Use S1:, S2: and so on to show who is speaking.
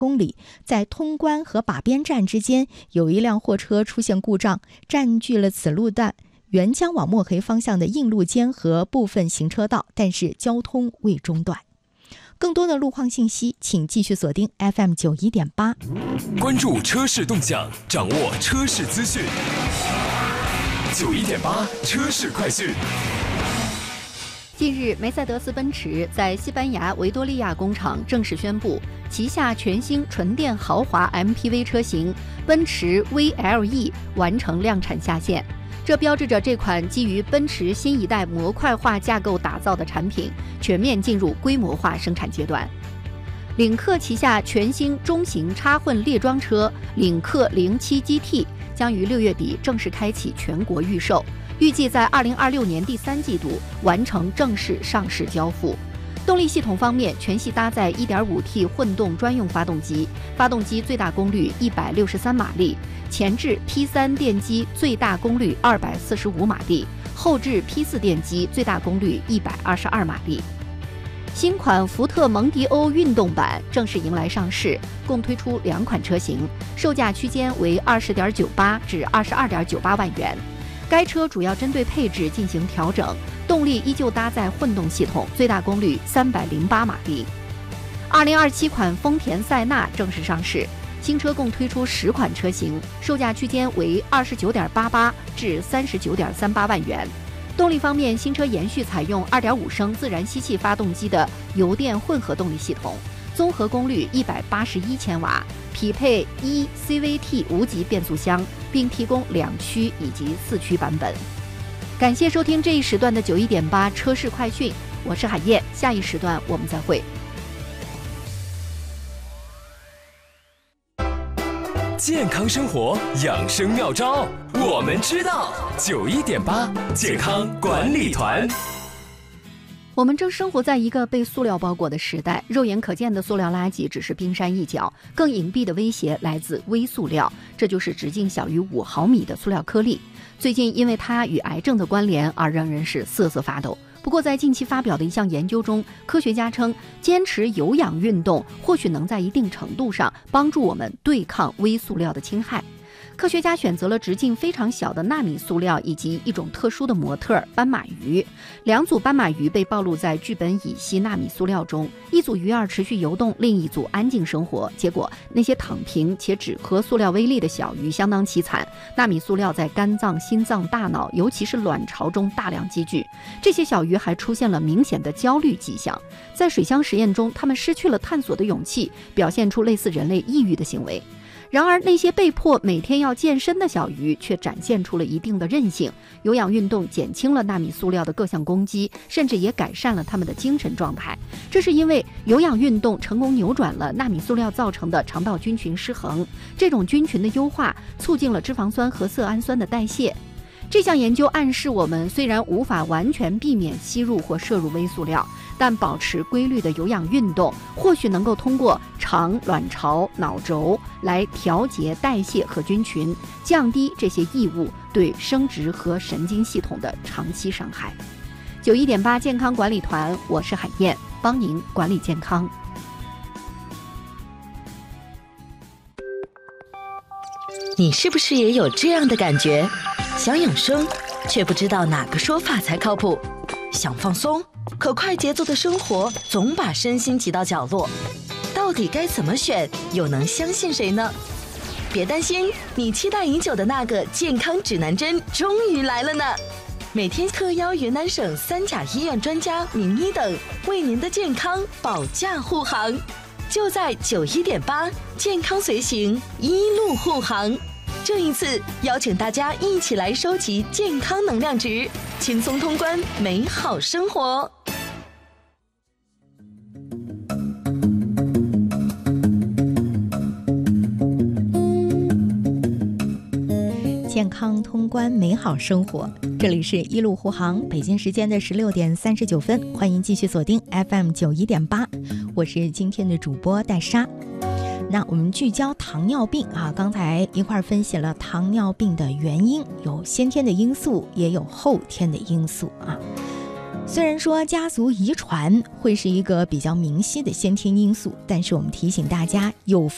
S1: 公里，在通关和把边站之间有一辆货车出现故障，占据了此路段沅江往墨黑方向的应路间和部分行车道，但是交通未中断。更多的路况信息，请继续锁定 FM 91.8，
S2: 关注车市动向，掌握车市资讯。91.8车市快讯。
S3: 近日，梅赛德斯奔驰在西班牙维多利亚工厂正式宣布，旗下全新纯电豪华 MPV 车型奔驰 VLE 完成量产下线。这标志着这款基于奔驰新一代模块化架构打造的产品全面进入规模化生产阶段。领克旗下全新中型插混列装车领克07 GT 将于6月底正式开启全国预售，预计在2026年第3季度完成正式上市交付。动力系统方面，全系搭载 1.5T 混动专用发动机，发动机最大功率163马力，前置 P3 电机最大功率245马力，后置 P4 电机最大功率122马力。新款福特蒙迪欧运动版正式迎来上市，共推出2款车型，售价区间为20.98至22.98万元。该车主要针对配置进行调整，动力依旧搭载混动系统，最大功率308马力。2027款丰田塞纳正式上市，新车共推出10款车型，售价区间为29.88至39.38万元。动力方面，新车延续采用2.5升自然吸气发动机的油电混合动力系统，综合功率181千瓦，匹配1CVT 无级变速箱，并提供2驱以及4驱版本。感谢收听这一时段的91.8车市快讯，我是海燕，下一时段我们再会。
S2: 健康生活养生妙招，我们知道。91.8健康管理团。
S3: 我们正生活在一个被塑料包裹的时代，肉眼可见的塑料垃圾只是冰山一角，更隐蔽的威胁来自微塑料，这就是直径小于5毫米的塑料颗粒。最近因为它与癌症的关联而让人是瑟瑟发抖。不过在近期发表的一项研究中，科学家称坚持有氧运动或许能在一定程度上帮助我们对抗微塑料的侵害。科学家选择了直径非常小的纳米塑料以及一种特殊的模特斑马鱼，2组斑马鱼被暴露在聚苯乙烯纳米塑料中，一组鱼儿持续游动，另一组安静生活。结果那些躺平且只喝塑料微粒的小鱼相当凄惨，纳米塑料在肝脏、心脏、大脑尤其是卵巢中大量积聚，这些小鱼还出现了明显的焦虑迹象。在水箱实验中，它们失去了探索的勇气，表现出类似人类抑郁的行为。然而那些被迫每天要健身的小鱼却展现出了一定的韧性，有氧运动减轻了纳米塑料的各项攻击，甚至也改善了它们的精神状态。这是因为有氧运动成功扭转了纳米塑料造成的肠道菌群失衡，这种菌群的优化促进了脂肪酸和色氨酸的代谢。这项研究暗示我们虽然无法完全避免吸入或摄入微塑料，但保持规律的有氧运动或许能够通过肠、卵巢、脑轴来调节代谢和菌群，降低这些异物对生殖和神经系统的长期伤害。91.8健康管理团，我是海燕，帮您管理健康。
S4: 你是不是也有这样的感觉？想养生，却不知道哪个说法才靠谱；想放松，可快节奏的生活总把身心挤到角落。到底该怎么选？又能相信谁呢？别担心，你期待已久的那个健康指南针终于来了呢！每天特邀云南省3甲医院专家、名医等，为您的健康保驾护航。就在91.8健康随行，一路护航。这一次邀请大家一起来收集健康能量值，轻松通关美好生活。
S1: 健康通关美好生活，这里是一路护航，北京时间的16点39分，欢迎继续锁定 FM 91.8，我是今天的主播戴莎。那我们聚焦糖尿病啊，刚才一块分析了糖尿病的原因，有先天的因素，也有后天的因素啊。虽然说家族遗传会是一个比较明晰的先天因素，但是我们提醒大家，有